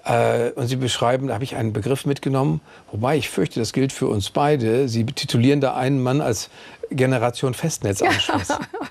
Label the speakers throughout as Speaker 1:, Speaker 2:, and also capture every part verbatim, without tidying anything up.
Speaker 1: Äh, und Sie beschreiben, da habe ich einen Begriff mitgenommen, wobei ich fürchte, das gilt für uns beide. Sie titulieren da einen Mann als Generation Festnetzanschluss.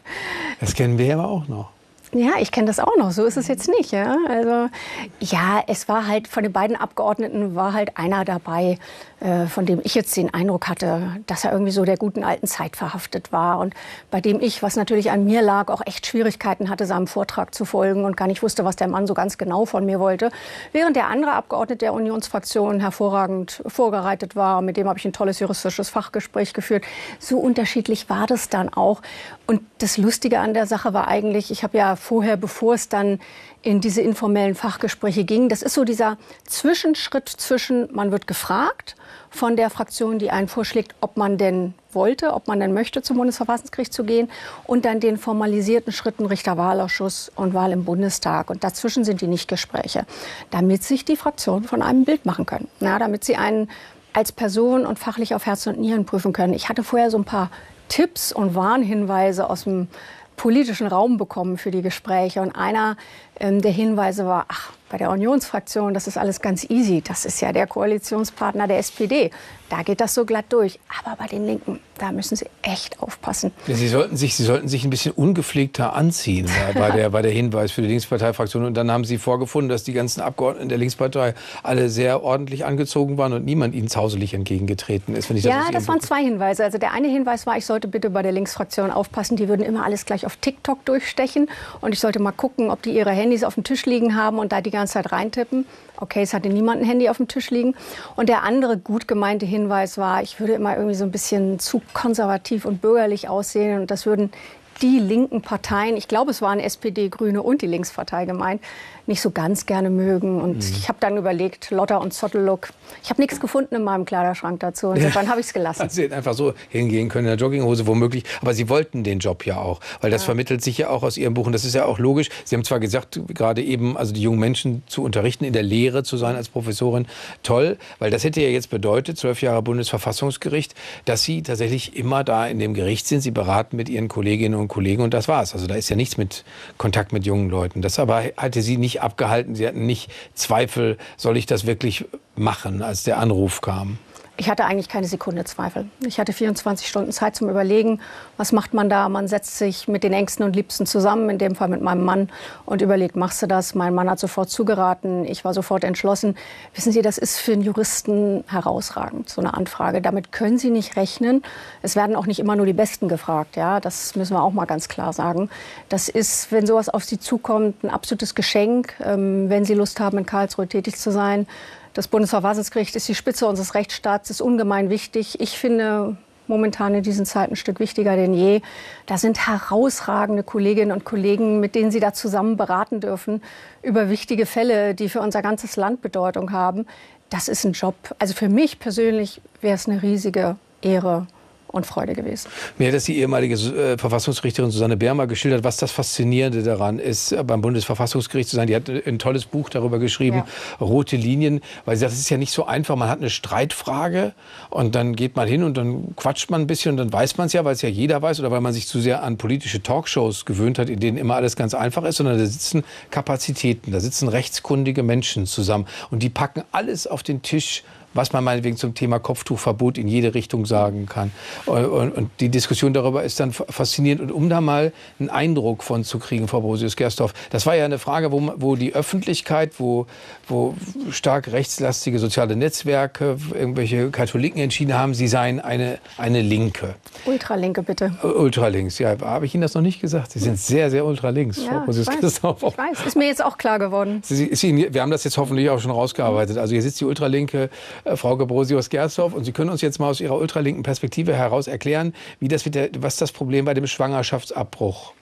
Speaker 1: Das kennen wir aber auch noch.
Speaker 2: Ja, ich kenne das auch noch. So ist es jetzt nicht. Ja? Also, ja, es war halt von den beiden Abgeordneten war halt einer dabei, äh, von dem ich jetzt den Eindruck hatte, dass er irgendwie so der guten alten Zeit verhaftet war und bei dem ich, was natürlich an mir lag, auch echt Schwierigkeiten hatte, seinem Vortrag zu folgen und gar nicht wusste, was der Mann so ganz genau von mir wollte. Während der andere Abgeordnete der Unionsfraktion hervorragend vorbereitet war, mit dem habe ich ein tolles juristisches Fachgespräch geführt. So unterschiedlich war das dann auch. Und das Lustige an der Sache war eigentlich, ich habe ja vorher, bevor es dann in diese informellen Fachgespräche ging, das ist so dieser Zwischenschritt zwischen, man wird gefragt von der Fraktion, die einen vorschlägt, ob man denn wollte, ob man denn möchte, zum Bundesverfassungsgericht zu gehen, und dann den formalisierten Schritten Richterwahlausschuss und Wahl im Bundestag. Und dazwischen sind die Nichtgespräche, damit sich die Fraktionen von einem Bild machen können, ja, damit sie einen als Person und fachlich auf Herz und Nieren prüfen können. Ich hatte vorher so ein paar Tipps und Warnhinweise aus dem politischen Raum bekommen für die Gespräche. Und einer ähm, der Hinweise war, ach, bei der Unionsfraktion, das ist alles ganz easy. Das ist ja der Koalitionspartner der S P D. Da geht das so glatt durch. Aber bei den Linken, da müssen Sie echt aufpassen.
Speaker 1: Ja, Sie sollten sich, Sie sollten sich ein bisschen ungepflegter anziehen, ja, bei, der, bei der Hinweis für die Linksparteifraktion. Und dann haben Sie vorgefunden, dass die ganzen Abgeordneten der Linkspartei alle sehr ordentlich angezogen waren und niemand ihnen zauselig entgegengetreten ist. Wenn ich das
Speaker 2: ja, das waren zwei Hinweise. Also der eine Hinweis war, ich sollte bitte bei der Linksfraktion aufpassen. Die würden immer alles gleich auf TikTok durchstechen. Und ich sollte mal gucken, ob die ihre Handys auf dem Tisch liegen haben und da die ganze Zeit reintippen. Okay, es hatte niemand ein Handy auf dem Tisch liegen. Und der andere gut gemeinte Hinweis war, ich würde immer irgendwie so ein bisschen zu konservativ und bürgerlich aussehen. Und das würden die linken Parteien, ich glaube, es waren S P D, Grüne und die Linkspartei gemeint, nicht so ganz gerne mögen. Und mhm. ich habe dann überlegt, Lotter und Zottellook. Ich habe nichts gefunden in meinem Kleiderschrank dazu. Und dann habe ich es gelassen.
Speaker 1: Sie hätten einfach so hingehen können in der Jogginghose womöglich. Aber Sie wollten den Job ja auch. Weil das ja. vermittelt sich ja auch aus Ihrem Buch. Und das ist ja auch logisch. Sie haben zwar gesagt, gerade eben, also die jungen Menschen zu unterrichten, in der Lehre zu sein als Professorin. Toll. Weil das hätte ja jetzt bedeutet, zwölf Jahre Bundesverfassungsgericht, dass Sie tatsächlich immer da in dem Gericht sind. Sie beraten mit Ihren Kolleginnen und Kollegen und das war's. Also da ist ja nichts mit Kontakt mit jungen Leuten. Das aber hatte Sie nicht abgehalten. Sie hatten nicht Zweifel, soll ich das wirklich machen, als der Anruf kam?
Speaker 2: Ich hatte eigentlich keine Sekunde Zweifel. Ich hatte vierundzwanzig Stunden Zeit zum Überlegen, was macht man da? Man setzt sich mit den Engsten und Liebsten zusammen, in dem Fall mit meinem Mann, und überlegt, machst du das? Mein Mann hat sofort zugeraten, ich war sofort entschlossen. Wissen Sie, das ist für einen Juristen herausragend, so eine Anfrage. Damit können Sie nicht rechnen. Es werden auch nicht immer nur die Besten gefragt, ja, das müssen wir auch mal ganz klar sagen. Das ist, wenn sowas auf Sie zukommt, ein absolutes Geschenk, ähm, wenn Sie Lust haben, in Karlsruhe tätig zu sein. Das Bundesverfassungsgericht ist die Spitze unseres Rechtsstaats, ist ungemein wichtig. Ich finde momentan in diesen Zeiten ein Stück wichtiger denn je. Da sind herausragende Kolleginnen und Kollegen, mit denen Sie da zusammen beraten dürfen über wichtige Fälle, die für unser ganzes Land Bedeutung haben. Das ist ein Job. Also für mich persönlich wäre es eine riesige Ehre und Freude gewesen.
Speaker 1: Mir hat das die ehemalige äh, Verfassungsrichterin Susanne Beer geschildert, was das Faszinierende daran ist, äh, beim Bundesverfassungsgericht zu sein. Die hat ein tolles Buch darüber geschrieben, ja. Rote Linien, weil sie sagt, es ist ja nicht so einfach. Man hat eine Streitfrage und dann geht man hin und dann quatscht man ein bisschen und dann weiß man es ja, weil es ja jeder weiß oder weil man sich zu sehr an politische Talkshows gewöhnt hat, in denen immer alles ganz einfach ist, sondern da sitzen Kapazitäten, da sitzen rechtskundige Menschen zusammen und die packen alles auf den Tisch, was man meinetwegen zum Thema Kopftuchverbot in jede Richtung sagen kann. Und, und, und die Diskussion darüber ist dann faszinierend. Und um da mal einen Eindruck von zu kriegen, Frau Brosius-Gersdorf, das war ja eine Frage, wo, wo die Öffentlichkeit, wo, wo stark rechtslastige soziale Netzwerke, irgendwelche Katholiken entschieden haben, sie seien eine, eine Linke.
Speaker 2: Ultralinke, bitte.
Speaker 1: Ultralinks, ja. Habe ich Ihnen das noch nicht gesagt? Sie sind sehr, sehr ultralinks,
Speaker 2: ja,
Speaker 1: Frau Brosius-Gersdorf.
Speaker 2: Ich weiß, ist mir jetzt auch klar geworden.
Speaker 1: Sie, Sie, wir haben das jetzt hoffentlich auch schon rausgearbeitet. Also hier sitzt die Ultralinke Frau Brosius-Gersdorf, und Sie können uns jetzt mal aus Ihrer ultralinken Perspektive heraus erklären, wie das mit der, was das Problem bei dem Schwangerschaftsabbruch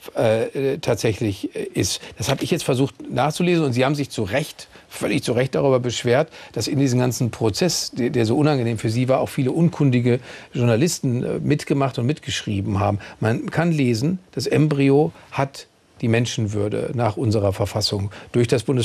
Speaker 1: äh, tatsächlich ist. Das habe ich jetzt versucht nachzulesen und Sie haben sich zu Recht, völlig zu Recht darüber beschwert, dass in diesem ganzen Prozess, der, der so unangenehm für Sie war, auch viele unkundige Journalisten äh, mitgemacht und mitgeschrieben haben. Man kann lesen, das Embryo hat die Menschenwürde nach unserer Verfassung durch das Bundes